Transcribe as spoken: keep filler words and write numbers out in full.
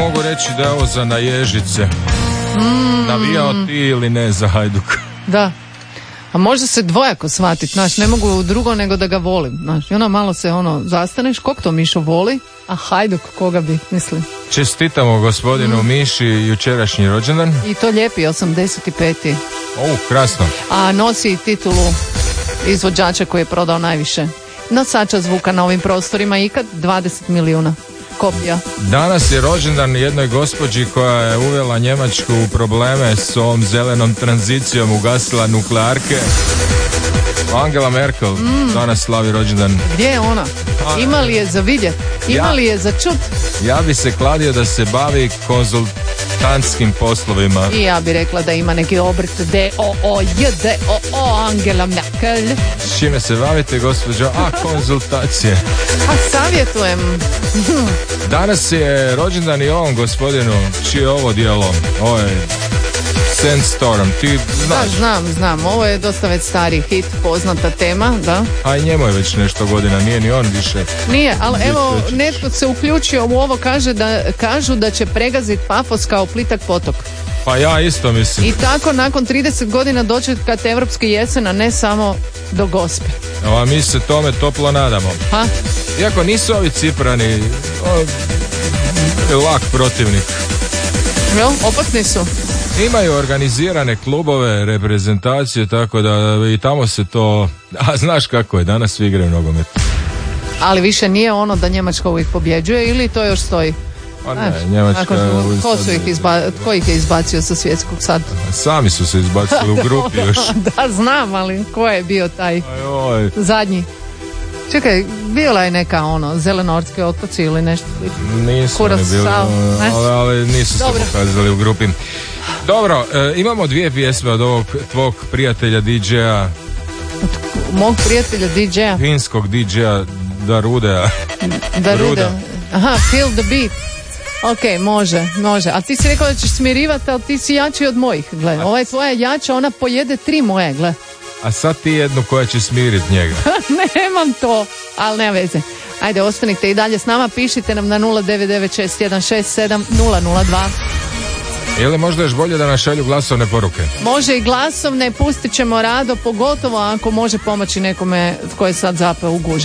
mogu reći da je ovo za naježice. Mm. Navijao ti ili ne za Hajduk? Da. A može se dvojako shvatiti, znaš, ne mogu drugo nego da ga volim, znaš, i ono malo se ono zastaneš, kog to Mišo voli, a Hajduk koga bi, mislim. Čestitamo gospodinu mm. Miši jučerašnji rođendan. I to lijepi, osamdeset peti. O, krasno. A nosi titulu izvođača koji je prodao najviše nosača zvuka na ovim prostorima ikad, dvadeset milijuna kopija. Danas je rođendan jednoj gospođi koja je uvela Njemačku u probleme s ovom zelenom tranzicijom, ugasila nuklearke. Angela Merkel mm. danas slavi rođendan. Gdje je ona? Ima li je za vidjet? Ima ja, li je za čut? Ja bi se kladio da se bavi konzultantskim poslovima. I ja bi rekla da ima neki obrt D O O J D O O Angela Merkel. S čime se bavite, gospođo? A, konzultacije. A savjetujem. Danas je rođendan i ovom gospodinu, čije je ovo dijelo? Ovo je Sandstorm, ti znaš? Da, znam, znam, ovo je dosta već stari hit, poznata tema, da. A i njemu je već nešto godina, nije ni on više. Nije, ali evo, netko se uključio u ovo, kaže da, kažu da će pregaziti Pafos kao plitak potok. Pa ja isto mislim. I tako nakon trideset godina doći kad evropske jesena, ne samo do Gospe. A mi se tome toplo nadamo. Ha? Iako nisu ovi Ciprani o, lak protivnik. Jo, opasni su. Imaju organizirane klubove, reprezentacije, tako da i tamo se to... A znaš kako je, danas svi igraju nogomet. Ali više nije ono da Njemačka uvijek pobjeđuje ili to još stoji? Pa ne, Njemačka... Su, ko, su ih izba, ko ih je izbacio sa svjetskog sad? Sami su se izbacili u grupi još. Da, znam, ali ko je bio taj Ajoj. zadnji? Čekaj, bila je neka ono, Zelenortske otoci ili nešto? Nisu oni bili, ali, ali nisu se pokazali u grupi. Dobro, e, imamo dvije pjesme od ovog tvog prijatelja D J-a. Od mog prijatelja D J-a? Finskog D J-a, Darudea. Darude. Aha, Feel the Beat. Ok, može, može. A ti si rekao da ćeš smirivati, ali ti si jači od mojih, gle. Ova je tvoja jača, ona pojede tri moje, gle. A sad ti jednu koja će smiriti njega. Nemam to, ali nema veze. Ajde, ostanite i dalje s nama, pišite nam na nula devet devet šest jedan šest sedam nula nula dva. Ili možda još bolje da nam šalju glasovne poruke? Može i glasovne, pustit ćemo rado, pogotovo ako može pomoći nekome tko je sad zapeo u gužvi.